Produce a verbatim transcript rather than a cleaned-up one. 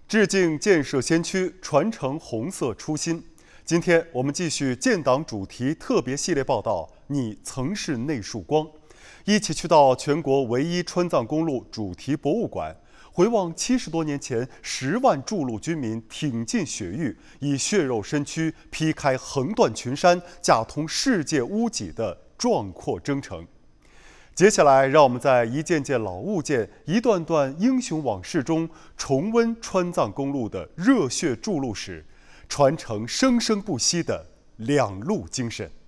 致敬建设先驱，传承红色初心。今天我们继续建党主题特别系列报道，你曾是那束光，一起去到全国唯一川藏公路主题博物馆，回望七十多年前十万筑路军民挺进雪域，以血肉身躯劈开横断群山、架通世界屋脊的壮阔征程。接下来，让我们在一件件老物件、一段段英雄往事中，重温川藏公路的热血筑路史，传承生生不息的两路精神。